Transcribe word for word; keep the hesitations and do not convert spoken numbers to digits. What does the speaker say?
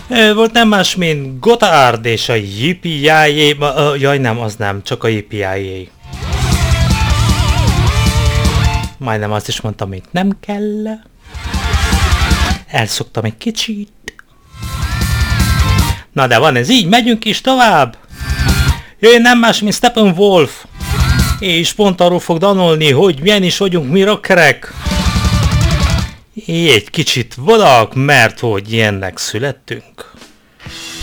Ö, volt nem más, mint Gotthard és a Yippee-Yay, jaj nem, az nem, csak a Yippee-Yay. Majdnem azt is mondtam, amit nem kell. Elszoktam egy kicsit. Na de van ez így, megyünk is tovább. Jöjjön nem más, mint Steppenwolf. És pont arról fog danolni, hogy milyen is vagyunk mi rockerek. Egy kicsit vadak, mert hogy ilyennek születtünk.